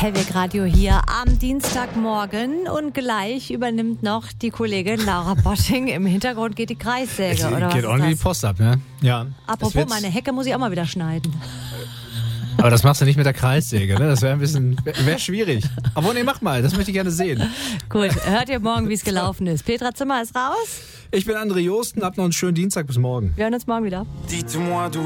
Hellweg Radio hier am Dienstagmorgen und gleich übernimmt noch die Kollegin Laura Bosching. Im Hintergrund geht die Kreissäge, oder was? Geht ordentlich die Post ab, ne? Ja. Apropos, meine Hecke muss ich auch mal wieder schneiden. Aber das machst du nicht mit der Kreissäge, ne? Das wäre wäre schwierig. Aber nee, mach mal, das möchte ich gerne sehen. Gut, hört ihr morgen, wie es gelaufen ist. Petra Zimmer ist raus. Ich bin André Josten, hab noch einen schönen Dienstag, bis morgen. Wir hören uns morgen wieder.